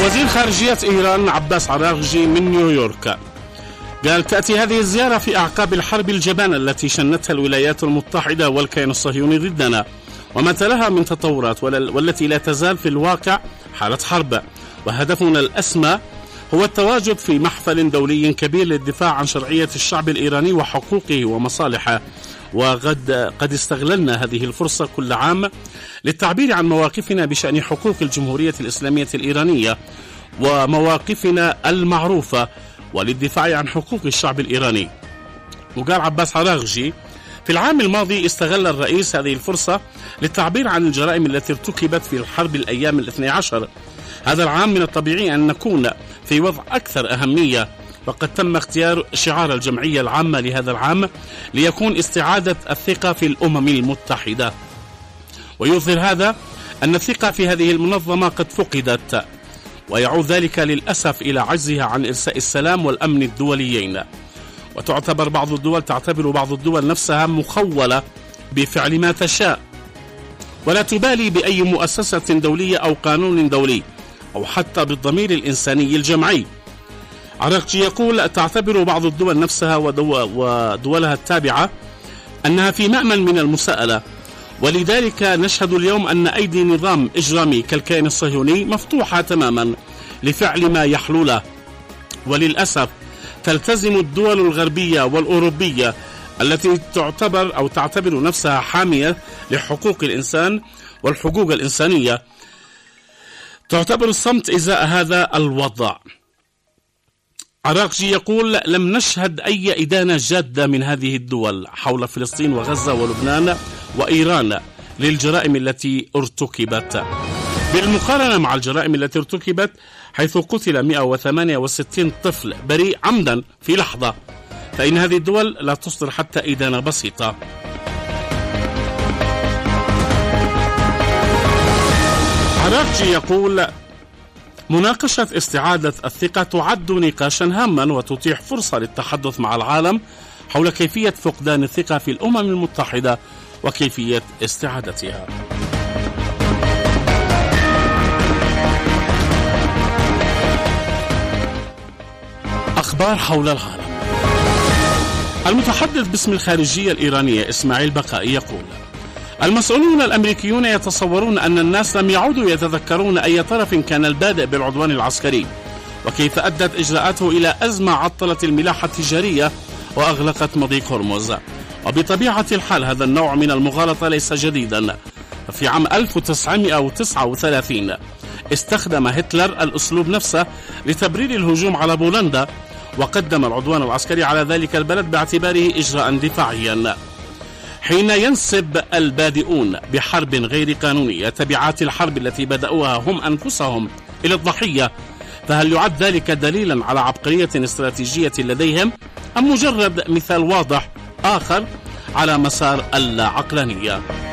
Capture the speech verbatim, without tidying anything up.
وزير خارجية إيران عباس عراغجي من نيويورك قال: تأتي هذه الزيارة في أعقاب الحرب الجبانة التي شنتها الولايات المتحدة والكيان الصهيوني ضدنا وما تلاها من تطورات، والتي لا تزال في الواقع حالة حرب، وهدفنا الأسمى هو التواجد في محفل دولي كبير للدفاع عن شرعية الشعب الإيراني وحقوقه ومصالحه. وقد قد استغللنا هذه الفرصة كل عام للتعبير عن مواقفنا بشأن حقوق الجمهورية الإسلامية الإيرانية ومواقفنا المعروفة وللدفاع عن حقوق الشعب الإيراني. وقال عباس عراغجي: في العام الماضي استغل الرئيس هذه الفرصة للتعبير عن الجرائم التي ارتكبت في الحرب الأيام الاثني عشر. هذا العام من الطبيعي أن نكون في وضع أكثر أهمية، وقد تم اختيار شعار الجمعية العامة لهذا العام ليكون استعادة الثقة في الأمم المتحدة. ويظهر هذا أن الثقة في هذه المنظمة قد فقدت، ويعود ذلك للأسف إلى عجزها عن إرساء السلام والأمن الدوليين. وتعتبر بعض الدول تعتبر بعض الدول نفسها مخولة بفعل ما تشاء، ولا تبالي بأي مؤسسة دولية أو قانون دولي أو حتى بالضمير الإنساني الجمعي. عراغجي يقول: تعتبر بعض الدول نفسها ودولها التابعة أنها في مأمن من المساءلة، ولذلك نشهد اليوم أن أيدي نظام إجرامي كالكيان الصهيوني مفتوحة تماما لفعل ما يحلو له. وللأسف تلتزم الدول الغربية والأوروبية التي تعتبر أو تعتبر نفسها حامية لحقوق الإنسان والحقوق الإنسانية تعتبر الصمت إزاء هذا الوضع. عراغجي يقول: لم نشهد أي إدانة جادة من هذه الدول حول فلسطين وغزة ولبنان وإيران للجرائم التي ارتكبت، بالمقارنة مع الجرائم التي ارتكبت حيث قتل مئة وثمانية وستين طفل بريء عمدا في لحظة، فإن هذه الدول لا تصدر حتى إدانة بسيطة. عراغجي يقول: مناقشة استعادة الثقة تعد نقاشا هاما وتتيح فرصة للتحدث مع العالم حول كيفية فقدان الثقة في الأمم المتحدة وكيفية استعادتها. أخبار حول العالم. المتحدث باسم الخارجية الإيرانية إسماعيل بقائي يقول: المسؤولون الأمريكيون يتصورون أن الناس لم يعودوا يتذكرون أي طرف كان البادئ بالعدوان العسكري وكيف أدت إجراءاته إلى أزمة عطلت الملاحة التجارية وأغلقت مضيق هرمز. وبطبيعة الحال هذا النوع من المغالطة ليس جديدا. في عام ألف وتسعمئة وتسعة وثلاثين استخدم هتلر الأسلوب نفسه لتبرير الهجوم على بولندا، وقدم العدوان العسكري على ذلك البلد باعتباره إجراء دفاعيا. حين ينسب البادئون بحرب غير قانونية تبعات الحرب التي بدأوها هم أنفسهم إلى الضحية، فهل يعد ذلك دليلا على عبقرية استراتيجية لديهم أم مجرد مثال واضح آخر على مسار اللاعقلانية؟